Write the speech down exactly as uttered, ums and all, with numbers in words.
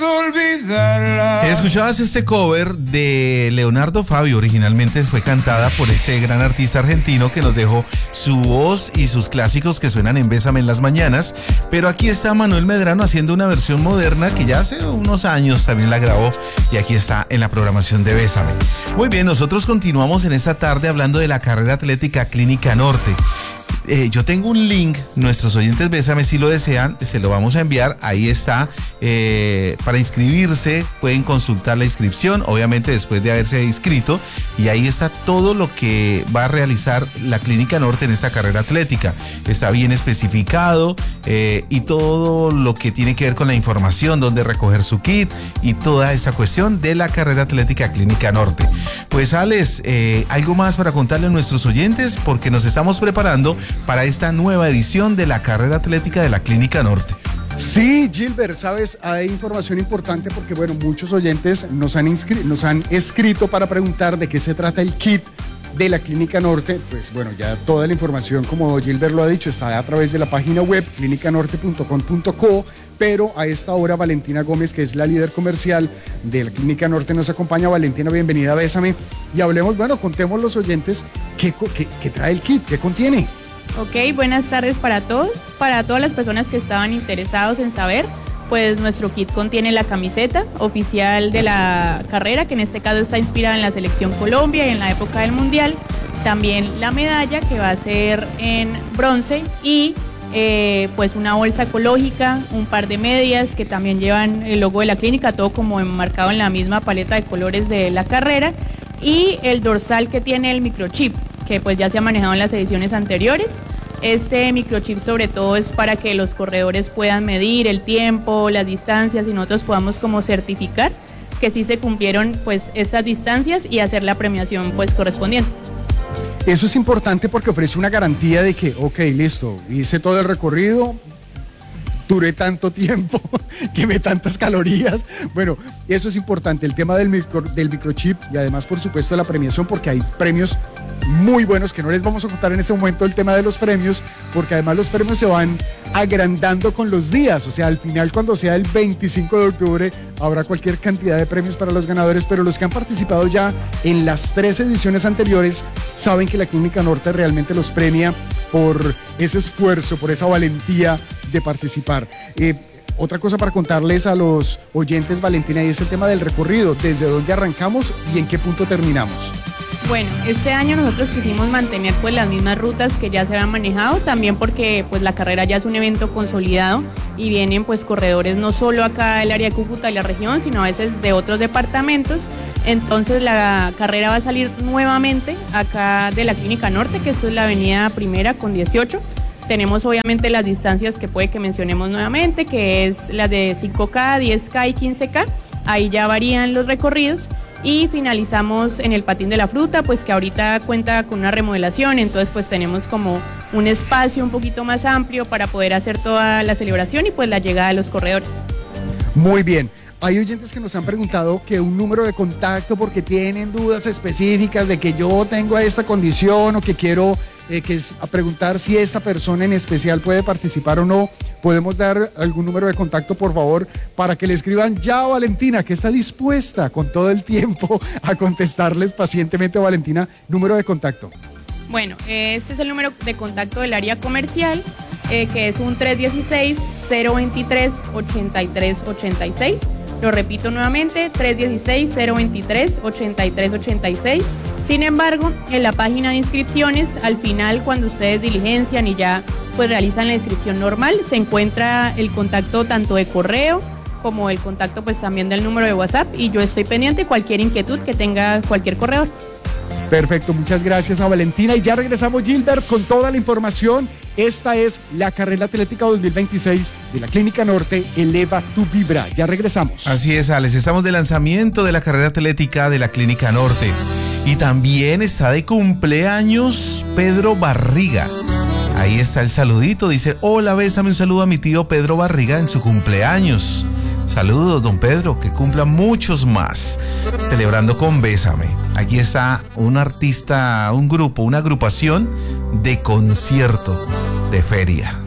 Escuchabas este cover de Leonardo Fabio, originalmente fue cantada por este gran artista argentino que nos dejó su voz y sus clásicos que suenan en Bésame en las mañanas, pero aquí está Manuel Medrano haciendo una versión moderna que ya hace unos años también la grabó y aquí está en la programación de Bésame. Muy bien, nosotros continuamos en esta tarde hablando de la carrera atlética Clínica Norte. Eh, yo tengo un link, nuestros oyentes Bésame, si lo desean, se lo vamos a enviar, ahí está, eh, para inscribirse, pueden consultar la inscripción, obviamente después de haberse inscrito, y ahí está todo lo que va a realizar la Clínica Norte en esta carrera atlética, está bien especificado, eh, y todo lo que tiene que ver con la información, dónde recoger su kit, y toda esa cuestión de la carrera atlética Clínica Norte. Pues Alex, eh, algo más para contarle a nuestros oyentes, porque nos estamos preparando para esta nueva edición de la carrera atlética de la Clínica Norte. Sí, Gilbert, sabes, hay información importante porque, bueno, muchos oyentes nos han, inscri- nos han escrito para preguntar de qué se trata el kit de la Clínica Norte. Pues bueno, ya toda la información, como Gilbert lo ha dicho, está a través de la página web clínica norte punto com punto co, pero a esta hora Valentina Gómez, que es la líder comercial de la Clínica Norte, nos acompaña. Valentina, bienvenida a Bésame, y hablemos, bueno, contemos a los oyentes qué, qué, qué trae el kit, qué contiene. Ok, buenas tardes para todos. Para todas las personas que estaban interesados en saber, pues nuestro kit contiene la camiseta oficial de la carrera, que en este caso está inspirada en la Selección Colombia y en la época del Mundial. También la medalla, que va a ser en bronce, y eh, pues una bolsa ecológica, un par de medias que también llevan el logo de la clínica, todo como enmarcado en la misma paleta de colores de la carrera, y el dorsal que tiene el microchip, que pues ya se ha manejado en las ediciones anteriores. Este microchip sobre todo es para que los corredores puedan medir el tiempo, las distancias, y nosotros podamos como certificar que sí se cumplieron pues esas distancias y hacer la premiación pues correspondiente. Eso es importante porque ofrece una garantía de que, ok, listo, hice todo el recorrido, duré tanto tiempo, quemé tantas calorías. Bueno, eso es importante, el tema del, micro, del microchip, y además, por supuesto, la premiación, porque hay premios muy buenos que no les vamos a contar en ese momento el tema de los premios, porque además los premios se van agrandando con los días. O sea, al final, cuando sea el veinticinco de octubre, habrá cualquier cantidad de premios para los ganadores, pero los que han participado ya en las tres ediciones anteriores saben que la Clínica Norte realmente los premia por ese esfuerzo, por esa valentía de participar. Eh, otra cosa para contarles a los oyentes, Valentina, y es el tema del recorrido, desde dónde arrancamos y en qué punto terminamos. Bueno, este año nosotros quisimos mantener pues las mismas rutas que ya se habían manejado, también porque pues la carrera ya es un evento consolidado y vienen pues corredores no solo acá del área de Cúcuta y la región, sino a veces de otros departamentos. Entonces la carrera va a salir nuevamente acá de la Clínica Norte, que esto es la avenida Primera con dieciocho. Tenemos obviamente las distancias que puede que mencionemos nuevamente, que es la de cinco K, diez K y quince K. Ahí ya varían los recorridos. Y finalizamos en el Patín de la Fruta, pues que ahorita cuenta con una remodelación, entonces pues tenemos como un espacio un poquito más amplio para poder hacer toda la celebración y pues la llegada de los corredores. Muy bien. Hay oyentes que nos han preguntado que un número de contacto porque tienen dudas específicas de que yo tengo esta condición o que quiero eh, que es a preguntar si esta persona en especial puede participar o no. ¿Podemos dar algún número de contacto, por favor, para que le escriban ya a Valentina, que está dispuesta con todo el tiempo a contestarles pacientemente a Valentina? Número de contacto. Bueno, este es el número de contacto del área comercial, eh, que es un tres uno seis, cero dos tres, ocho tres ocho seis. Lo repito nuevamente, tres uno seis, cero dos tres, ocho tres ocho seis. Sin embargo, en la página de inscripciones, al final, cuando ustedes diligencian y ya pues realizan la inscripción normal, se encuentra el contacto tanto de correo como el contacto pues también del número de WhatsApp, y yo estoy pendiente de cualquier inquietud que tenga cualquier corredor. Perfecto, muchas gracias a Valentina, y ya regresamos, Gilbert, con toda la información. Esta es la carrera atlética dos mil veintiséis de la Clínica Norte, Eleva tu Vibra. Ya regresamos. Así es, Alex, estamos de lanzamiento de la carrera atlética de la Clínica Norte, y también está de cumpleaños Pedro Barriga. Ahí está el saludito, dice: hola, bésame, un saludo a mi tío Pedro Barriga en su cumpleaños. Saludos, don Pedro, que cumpla muchos más, celebrando con Bésame. Aquí está un artista, un grupo, una agrupación de concierto de feria.